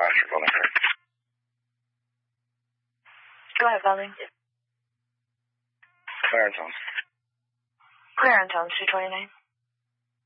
last for building her. Go ahead, building. Clarence Homes. Clarence Homes, 229.